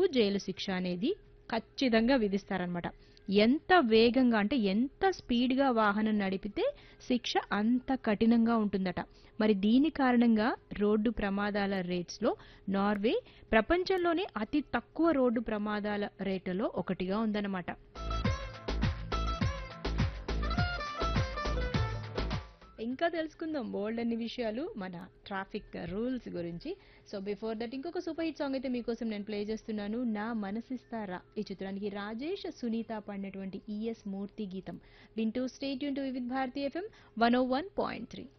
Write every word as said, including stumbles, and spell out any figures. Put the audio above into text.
Jail శిక్ష అనేది ఖచ్చితంగా విధిస్తారనమాట. ఎంత వేగంగా అంటే ఎంత స్పీడ్‌గా వాహనం నడిపితే శిక్ష అంత కఠినంగా ఉంటుందట. మరి దీని కారణంగా రోడ్డు ప్రమాదాల రేట్స్‌లో నార్వే ప్రపంచంలోనే అతి తక్కువ రోడ్డు ప్రమాదాల రేటులో ఒకటిగా ఉందన్నమాట. ఇంకా తెలుసుకుందాం బోల్డన్ని విషయాలు మన ట్రాఫిక్ రూల్స్ గురించి. సో బిఫోర్ దట్ ఇంకొక సూపర్ హిట్ సాంగ్ అయితే మీకోసం నేను ప్లే చేస్తున్నాను. నా మనసిస్తారా ఈ చిత్రానికి రాజేష్ సునీత పాడినటువంటి ఈఎస్ మూర్తి గీతం వింటూ state Yoon to Vividh Bharati FM one oh one point three.